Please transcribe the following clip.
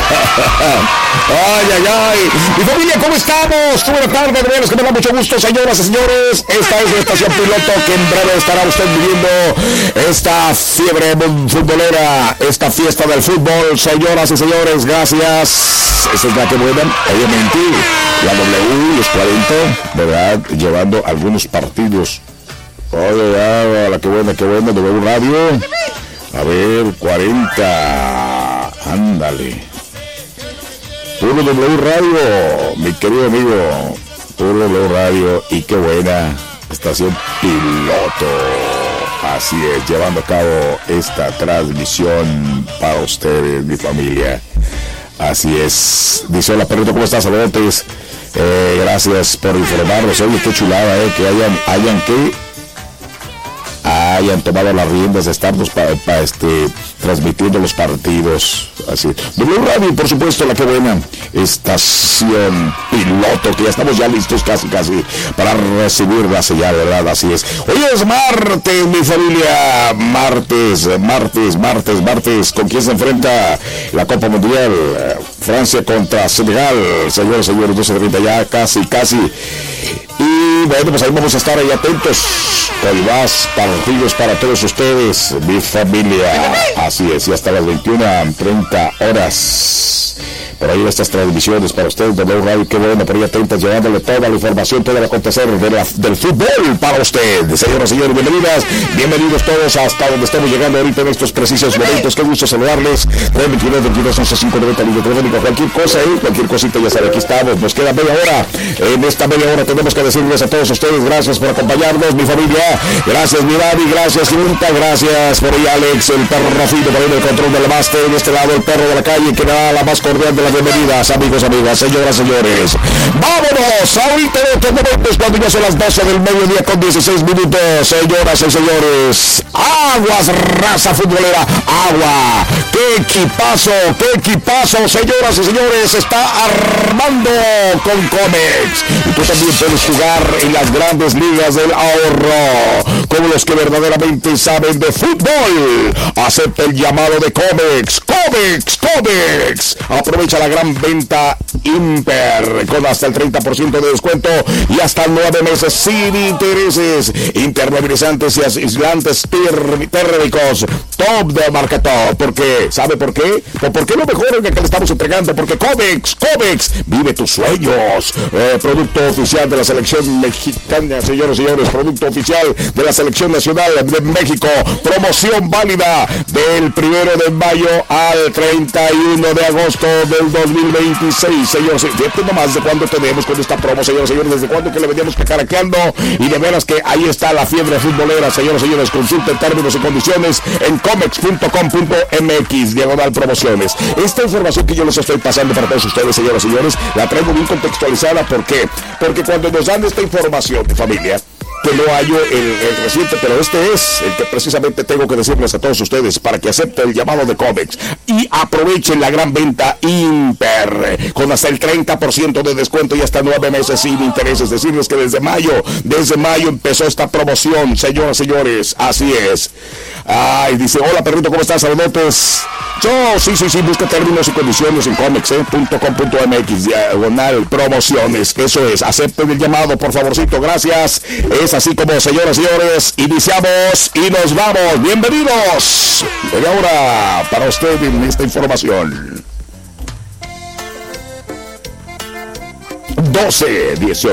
Mi familia, ¿cómo estamos? Buenas tardes, de veras que me da mucho gusto, señoras y señores. Esta es la estación piloto que en breve estará usted viviendo esta fiebre futbolera, esta fiesta del fútbol, señoras y señores, gracias. Esa es la que buena, obviamente, la W, los 40, ¿verdad? Llevando algunos partidos. Oye, la que buena, W Radio. A ver, 40. Ándale. Puro W Radio, mi querido amigo. Puro W Radio. Y qué buena estación piloto. Así es, llevando a cabo esta transmisión para ustedes, mi familia. Así es. Dice, hola perrito, ¿cómo estás? Saludos. Gracias por informarnos. Oye, qué chulada, que hayan tomado las riendas de estarnos transmitiendo los partidos. Así. W Radio, por supuesto, la que buena estación piloto, que ya estamos ya listos casi para recibir la señal, ¿verdad? Así es. Hoy es martes, mi familia. Martes. ¿Con quién se enfrenta la Copa Mundial? Francia contra Senegal. Señores, 12:30 ya, casi. Y bueno, pues ahí vamos a estar ahí atentos con más partidos para todos ustedes, mi familia. Así es, y hasta las 21:30 horas. Por ahí estas transmisiones para ustedes de W Radio, qué bueno, por ahí atentos, llevándole toda la información, todo el acontecer del fútbol para ustedes. Señoras y señores, bienvenidos todos hasta donde estamos llegando ahorita en estos precisos momentos. Qué gusto saludarles. 322-22-11-590, línea telefónica, cualquier cosita, ya saben, aquí estamos. Nos queda media hora. En esta media hora tenemos que decirles a todos ustedes, gracias por acompañarnos, mi familia. Gracias, mi David, gracias, Junta, gracias por ahí, Alex, el perro Rafito, por ahí en el control de la máster. En este lado, el perro de la calle, que da la más cordial de las bienvenidas, amigos, amigas, señoras, señores. Vámonos, ahorita en estos momentos, cuando ya son las 12 del mediodía con 16 minutos, señoras y señores. Aguas, raza futbolera, agua. Qué equipazo, señoras y señores, está armando con Comex. Y tú también puedes jugar en las grandes ligas del ahorro, como los que verdaderamente saben de fútbol. Acepta el llamado de Comex. Aprovecha la gran venta Imper con hasta el 30% de descuento y hasta 9 meses sin intereses. Impermeabilizantes y aislantes térmicos top de marca top. ¿Por qué? ¿Sabe por qué? ¿Por qué lo mejor es que le estamos entregando? Porque Comex vive tus sueños. Producto oficial de la selección mexicana, señores y señores. Producto oficial de la selección nacional de México. Promoción válida del 1 de mayo al 31 de agosto del 2026, señores. Fíjate nomás de cuándo tenemos con esta promo, señores y señores, desde cuándo que le veníamos cacaraqueando, y de veras que ahí está la fiebre futbolera, señores y señores. Consulten términos y condiciones en comex.com.mx, /promociones. Esta información que yo les estoy pasando para todos ustedes, señores y señores, la traigo bien contextualizada. ¿Por qué? Porque cuando nos dan esta información de familia, que no hallo el reciente, pero este es el que precisamente tengo que decirles a todos ustedes para que acepten el llamado de Comex y aprovechen la gran venta Imper con hasta el 30% de descuento y hasta 9 meses sin intereses. Decirles que desde mayo empezó esta promoción, señoras y señores. Así es. Ay, dice, hola perrito, ¿cómo estás? Saludotes. Sí, busca términos y condiciones en comex.com.mx, /promociones. Eso es, acepten el llamado, por favorcito, gracias. Es así como, señoras y señores, iniciamos y nos vamos. Bienvenidos. Y ahora, para usted en esta información. 12:18.